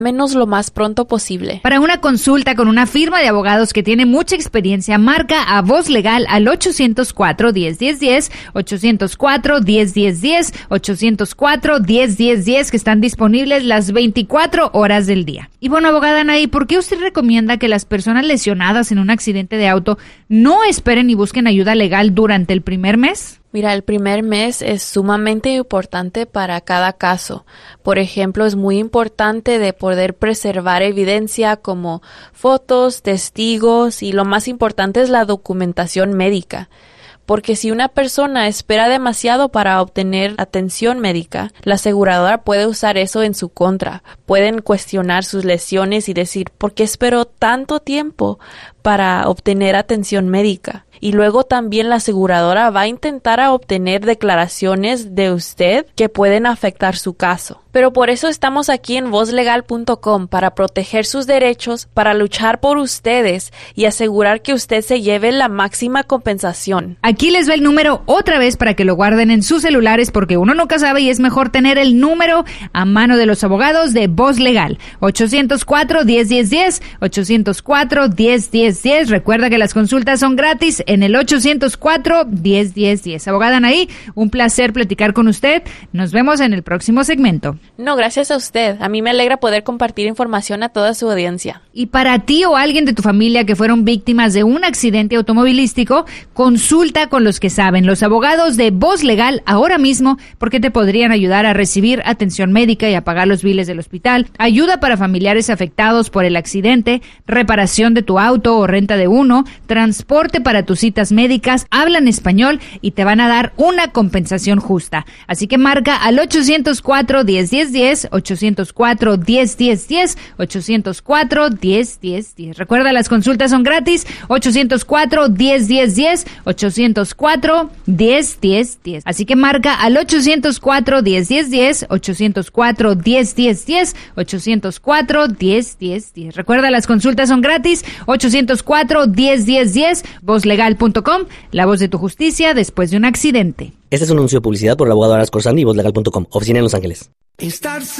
menos lo más pronto posible. Para una consulta con una firma de abogados que tiene mucha experiencia, marca a Voz Legal al 804-1010-10, 804-1010-10, 804-1010-10, que están disponibles las 24 horas del día. Y bueno, abogada Anaí, ¿por qué usted recomienda que las personas lesionadas en un accidente de auto no esperen y busquen ayuda legal durante el primer mes? Mira, el primer mes es sumamente importante para cada caso. Por ejemplo, es muy importante de poder preservar evidencia como fotos, testigos y lo más importante es la documentación médica. Porque si una persona espera demasiado para obtener atención médica, la aseguradora puede usar eso en su contra. Pueden cuestionar sus lesiones y decir, ¿por qué esperó tanto tiempo para obtener atención médica? Y luego también la aseguradora va a intentar obtener declaraciones de usted que pueden afectar su caso. Pero por eso estamos aquí en vozlegal.com, para proteger sus derechos, para luchar por ustedes y asegurar que usted se lleve la máxima compensación. Aquí les va el número otra vez para que lo guarden en sus celulares, porque uno nunca sabe y es mejor tener el número a mano de los abogados de Voz Legal. 804-1010-10, 804-1010-10. Recuerda que las consultas son gratis en el 804-1010-10. Abogada Anaí, un placer platicar con usted. Nos vemos en el próximo segmento. No, gracias a usted. A mí me alegra poder compartir información a toda su audiencia. Y para ti o alguien de tu familia que fueron víctimas de un accidente automovilístico, consulta con los que saben, los abogados de Voz Legal ahora mismo, porque te podrían ayudar a recibir atención médica y a pagar los biles del hospital, ayuda para familiares afectados por el accidente, reparación de tu auto o renta de uno, transporte para tus citas médicas, hablan español y te van a dar una compensación justa. Así que marca al 804-1010-10, 804-1010-10, 804-1010-10. Recuerda, las consultas son gratis, 804-1010-10, 804-1010-10. Así que marca al 804-1010-10, 804-1010-10, 804-1010-10. Recuerda, las consultas son gratis, 804-1010-10, vozlegal.com, la voz de tu justicia después de un accidente. Este es un anuncio de publicidad por el abogado Aras Corsani y vozlegal.com, oficina en Los Ángeles.